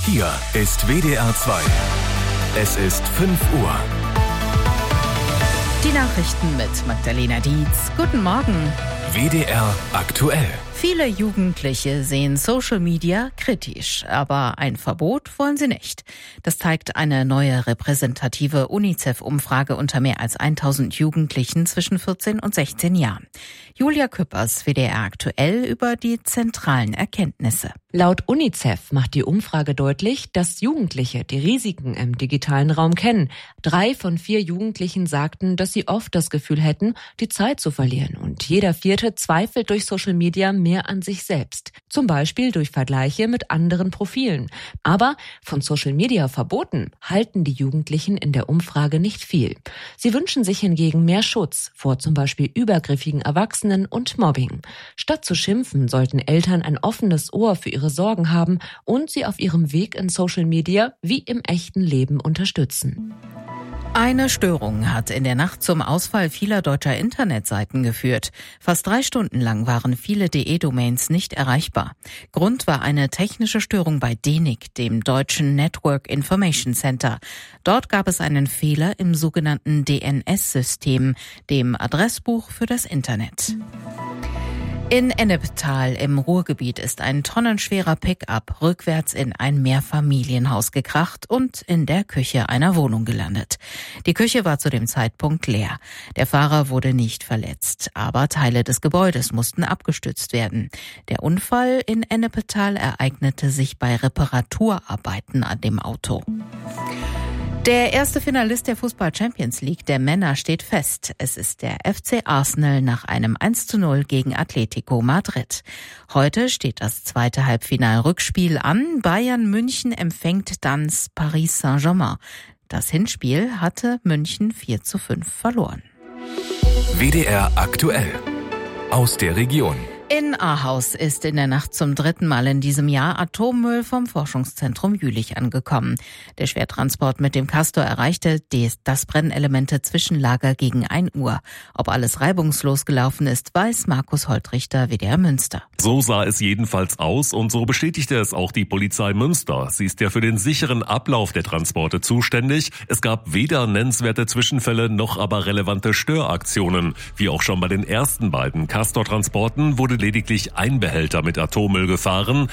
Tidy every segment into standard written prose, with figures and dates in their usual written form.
Hier ist WDR 2. Es ist 5 Uhr. Die Nachrichten mit Magdalena Dietz. Guten Morgen. WDR aktuell. Viele Jugendliche sehen Social Media kritisch, aber ein Verbot wollen sie nicht. Das zeigt eine neue repräsentative UNICEF-Umfrage unter mehr als 1000 Jugendlichen zwischen 14 und 16 Jahren. Julia Küppers, WDR aktuell, über die zentralen Erkenntnisse. Laut UNICEF macht die Umfrage deutlich, dass Jugendliche die Risiken im digitalen Raum kennen. 3 von 4 Jugendlichen sagten, dass sie oft das Gefühl hätten, die Zeit zu verlieren. Und jeder 4. zweifelt durch Social Media mehr an sich selbst. Zum Beispiel durch Vergleiche mit anderen Profilen. Aber von Social Media verboten halten die Jugendlichen in der Umfrage nicht viel. Sie wünschen sich hingegen mehr Schutz vor zum Beispiel übergriffigen Erwachsenen und Mobbing. Statt zu schimpfen, sollten Eltern ein offenes Ohr für ihre Sorgen haben und sie auf ihrem Weg in Social Media wie im echten Leben unterstützen. Eine Störung hat in der Nacht zum Ausfall vieler deutscher Internetseiten geführt. Fast 3 Stunden lang waren viele DE-Domains nicht erreichbar. Grund war eine technische Störung bei DENIC, dem deutschen Network Information Center. Dort gab es einen Fehler im sogenannten DNS-System, dem Adressbuch für das Internet. In Ennepetal im Ruhrgebiet ist ein tonnenschwerer Pick-up rückwärts in ein Mehrfamilienhaus gekracht und in der Küche einer Wohnung gelandet. Die Küche war zu dem Zeitpunkt leer. Der Fahrer wurde nicht verletzt, aber Teile des Gebäudes mussten abgestützt werden. Der Unfall in Ennepetal ereignete sich bei Reparaturarbeiten an dem Auto. Der erste Finalist der Fußball-Champions League der Männer steht fest. Es ist der FC Arsenal nach einem 1:0 gegen Atletico Madrid. Heute steht das zweite Halbfinal-Rückspiel an. Bayern München empfängt dann Paris Saint-Germain. Das Hinspiel hatte München 4:5 verloren. WDR aktuell. Aus der Region. In Ahaus ist in der Nacht zum 3. Mal in diesem Jahr Atommüll vom Forschungszentrum Jülich angekommen. Der Schwertransport mit dem Castor erreichte das Brennelemente-Zwischenlager gegen 1 Uhr. Ob alles reibungslos gelaufen ist, weiß Markus Holtrichter, WDR Münster. So sah es jedenfalls aus und so bestätigte es auch die Polizei Münster. Sie ist ja für den sicheren Ablauf der Transporte zuständig. Es gab weder nennenswerte Zwischenfälle noch aber relevante Störaktionen. Wie auch schon bei den ersten beiden Castor-Transporten wurde lediglich ein Behälter mit Atommüll gefahren,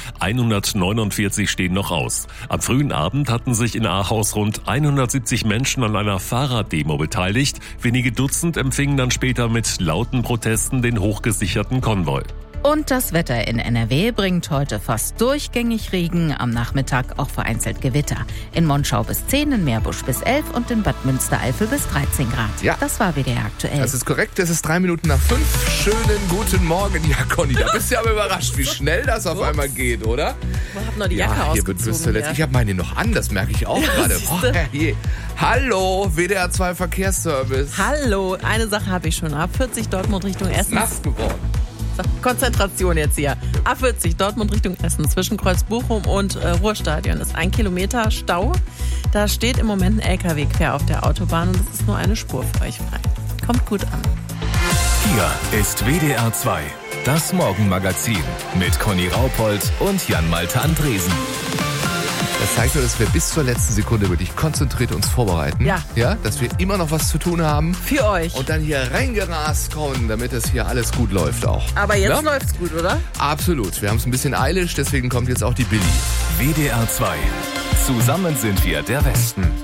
149 stehen noch aus. Am frühen Abend hatten sich in Ahaus rund 170 Menschen an einer Fahrraddemo beteiligt. Wenige Dutzend empfingen dann später mit lauten Protesten den hochgesicherten Konvoi. Und das Wetter in NRW bringt heute fast durchgängig Regen, am Nachmittag auch vereinzelt Gewitter. In Monschau bis 10, in Meerbusch bis 11 und in Bad Münstereifel bis 13 Grad. Ja. Das war WDR aktuell. Das ist korrekt, es ist 3 Minuten nach 5. Schönen guten Morgen. Ja, Conny, da bist du ja aber überrascht, wie schnell das auf einmal geht, oder? Ich hab noch die Jacke ausgezogen. Ich habe meine noch an, das merke ich auch gerade. Hallo, WDR 2 Verkehrsservice. Hallo, eine Sache habe ich schon. A40 Dortmund Richtung Essen. Nass geworden. Konzentration jetzt hier. A40 Dortmund Richtung Essen zwischen Kreuz Bochum und Ruhrstadion ist 1 Kilometer Stau. Da steht im Moment ein LKW quer auf der Autobahn und es ist nur eine Spur für euch frei. Kommt gut an. Hier ist WDR 2, das Morgenmagazin mit Conny Raupold und Jan-Malte Andresen. Das zeigt nur, dass wir bis zur letzten Sekunde wirklich konzentriert uns vorbereiten. Ja, dass wir immer noch was zu tun haben. Für euch. Und dann hier reingerast kommen, damit es hier alles gut läuft auch. Aber jetzt läuft's gut, oder? Absolut. Wir haben es ein bisschen eilisch, deswegen kommt jetzt auch die Billy. WDR 2. Zusammen sind wir der Westen.